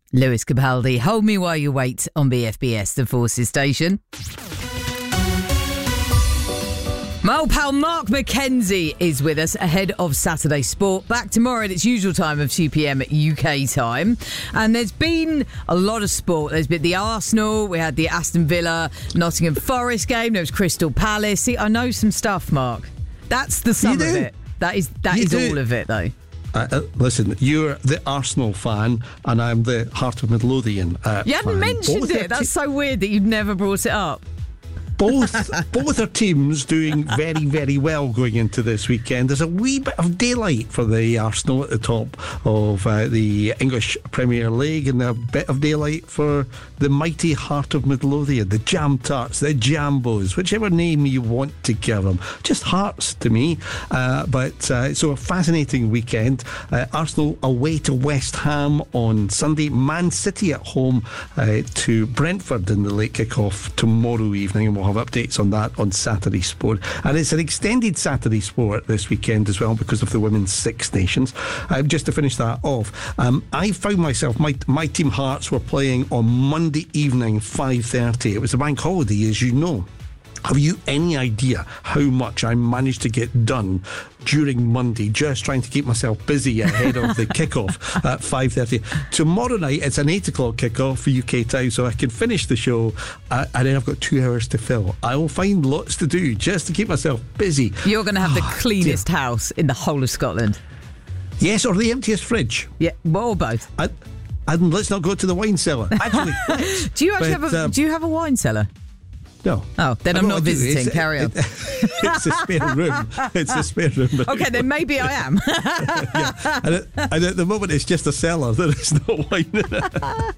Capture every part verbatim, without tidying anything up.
Lewis Capaldi, Hold Me While You Wait on B F B S, the Forces station. My old pal Mark McKenzie is with us ahead of Saturday Sport. Back tomorrow at its usual time of two p.m. U K time. And there's been a lot of sport. There's been the Arsenal, we had the Aston Villa, Nottingham Forest game, there was Crystal Palace. See, I know some stuff, Mark. That's the sum of it. That is, that is all of it, though. Uh, uh, listen, you're the Arsenal fan and I'm the Heart of Midlothian uh, You hadn't fan. mentioned Both it. That's so weird that you've never brought it up. Both both our teams doing very, very well going into this weekend. There's a wee bit of daylight for the Arsenal at the top of uh, the English Premier League, and a bit of daylight for the mighty Heart of Midlothian, the Jam Tarts, the Jambos, whichever name you want to give them. Just Hearts to me. Uh, but uh, so a fascinating weekend. Uh, Arsenal away to West Ham on Sunday. Man City at home uh, to Brentford in the late kick-off tomorrow evening, and we'll have updates on that on Saturday Sport. And it's an extended Saturday Sport this weekend as well because of the Women's Six Nations. Uh, just to finish that off, um, I found myself, my, my team Hearts were playing on Monday evening, five thirty. It was a bank holiday, as you know. Have you any idea how much I managed to get done during Monday, just trying to keep myself busy ahead of the kickoff at five thirty? Tomorrow night, it's an eight o'clock kickoff for U K time, so I can finish the show uh, and then I've got two hours to fill. I will find lots to do just to keep myself busy. You're going to have the cleanest dear. house in the whole of Scotland. Yes, or the emptiest fridge. Yeah, well, or both. And, and let's not go to the wine cellar. Actually, do you actually but, have a um, do you have a wine cellar? No. Oh, then I'm not visiting. It's, Carry on. It, it's a spare room. It's a spare room. Okay, then maybe I am. yeah. and, at, and at the moment, it's just a cellar. There is no wine in it.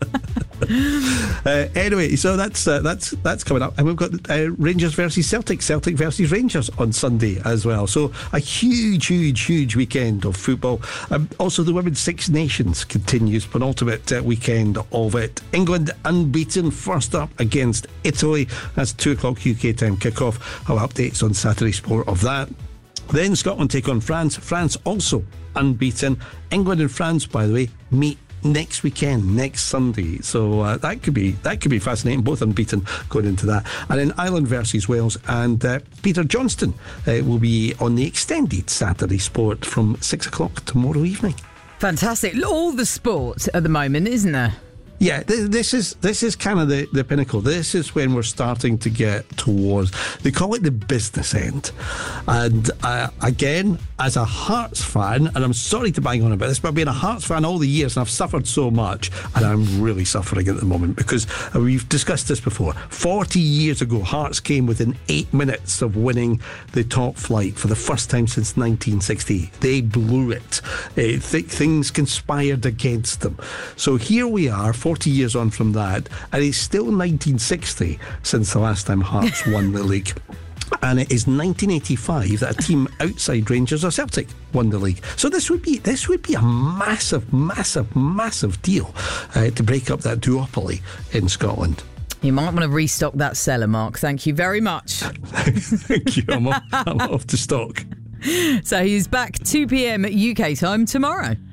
Uh, anyway, so that's uh, that's that's coming up, and we've got uh, Rangers versus Celtic, Celtic versus Rangers on Sunday as well. So a huge, huge, huge weekend of football. Um, also, the Women's Six Nations continues, penultimate uh, weekend of it. England unbeaten, first up against Italy. That's two o'clock U K time kickoff. I'll have updates on Saturday Sport of that. Then Scotland take on France. France also unbeaten. England and France, by the way, meet next weekend, next Sunday. So uh, that could be that could be fascinating. Both unbeaten going into that. And then Ireland versus Wales, and uh, Peter Johnston uh, will be on the extended Saturday Sport from six o'clock tomorrow evening. Fantastic! All the sport at the moment, isn't there? Yeah, this is this is kind of the, the pinnacle. This is when we're starting to get towards, they call it the business end. And uh, again, as a Hearts fan, and I'm sorry to bang on about this, but I've been a Hearts fan all the years and I've suffered so much, and I'm really suffering at the moment because uh, we've discussed this before. forty years ago, Hearts came within eight minutes of winning the top flight for the first time since nineteen sixty. They blew it. Uh, th- things conspired against them. So here we are, forty years on from that, and it's still nineteen sixty since the last time Hearts won the league. And it is nineteen eighty-five that a team outside Rangers or Celtic won the league. So this would be this would be a massive, massive, massive deal uh, to break up that duopoly in Scotland. You might want to restock that cellar, Mark. Thank you very much. Thank you. I'm off, I'm off to stock. So he's back two p.m. U K time tomorrow.